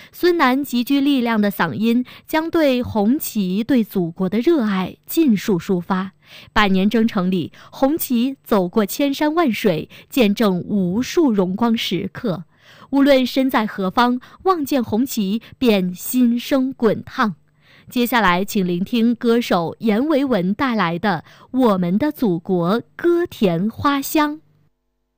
孙楠极具力量的嗓音将对红旗、对祖国的热爱尽数抒发。百年征程里，红旗走过千山万水，见证无数荣光时刻。无论身在何方，望见红旗便心生滚烫。接下来，请聆听歌手阎维文带来的《我们的祖国，歌田花香》。